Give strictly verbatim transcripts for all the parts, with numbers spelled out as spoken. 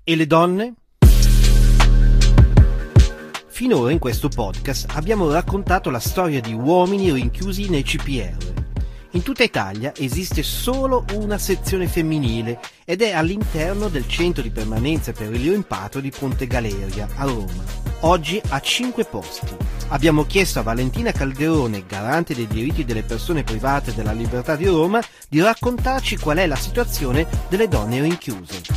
E le donne? Finora in questo podcast abbiamo raccontato la storia di uomini rinchiusi nei C P R. In tutta Italia esiste solo una sezione femminile ed è all'interno del centro di permanenza per il rimpatrio di Ponte Galeria a Roma. Oggi ha cinque posti. Abbiamo chiesto a Valentina Calderone, garante dei diritti delle persone private della libertà di Roma, di raccontarci qual è la situazione delle donne rinchiuse.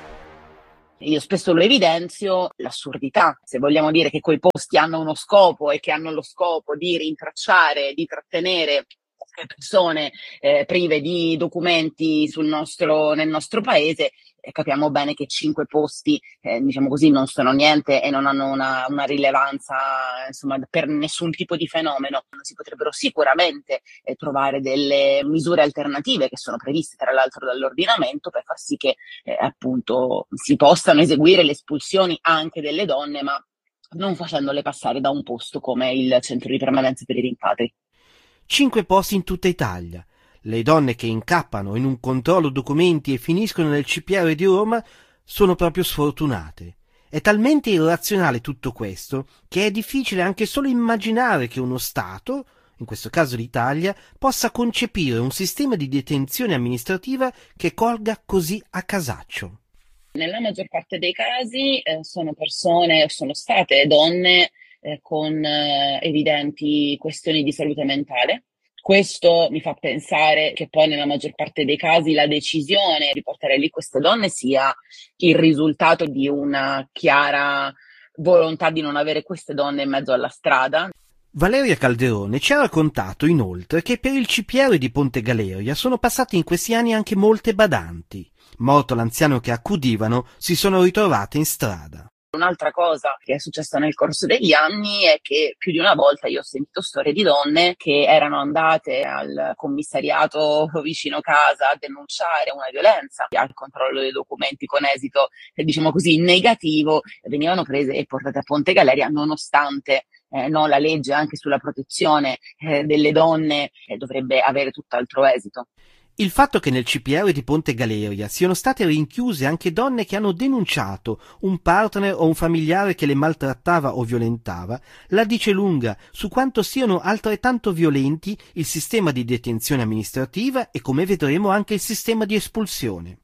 Io spesso lo evidenzio, l'assurdità, se vogliamo dire che quei posti hanno uno scopo e che hanno lo scopo di rintracciare, di trattenere persone eh, prive di documenti sul nostro, nel nostro paese, eh, capiamo bene che cinque posti, eh, diciamo così, non sono niente e non hanno una, una rilevanza, insomma, per nessun tipo di fenomeno. Si potrebbero sicuramente eh, trovare delle misure alternative che sono previste tra l'altro dall'ordinamento per far sì che eh, appunto si possano eseguire le espulsioni anche delle donne, ma non facendole passare da un posto come il centro di permanenza per i rimpatri. Cinque posti in tutta Italia. Le donne che incappano in un controllo documenti e finiscono nel C P R di Roma sono proprio sfortunate. È talmente irrazionale tutto questo che è difficile anche solo immaginare che uno Stato, in questo caso l'Italia, possa concepire un sistema di detenzione amministrativa che colga così a casaccio. Nella maggior parte dei casi eh, sono persone, sono state donne eh, con eh, evidenti questioni di salute mentale. Questo mi fa pensare che poi nella maggior parte dei casi la decisione di portare lì queste donne sia il risultato di una chiara volontà di non avere queste donne in mezzo alla strada. Valeria Calderone ci ha raccontato inoltre che per il C P R di Ponte Galeria sono passate in questi anni anche molte badanti. Morto l'anziano che accudivano, si sono ritrovate in strada. Un'altra cosa che è successa nel corso degli anni è che più di una volta io ho sentito storie di donne che erano andate al commissariato vicino casa a denunciare una violenza, al controllo dei documenti con esito, diciamo così, negativo, venivano prese e portate a Ponte Galeria nonostante eh, no, la legge anche sulla protezione eh, delle donne eh, dovrebbe avere tutt'altro esito. Il fatto che nel C P R di Ponte Galeria siano state rinchiuse anche donne che hanno denunciato un partner o un familiare che le maltrattava o violentava, la dice lunga su quanto siano altrettanto violenti il sistema di detenzione amministrativa e, come vedremo, anche il sistema di espulsione.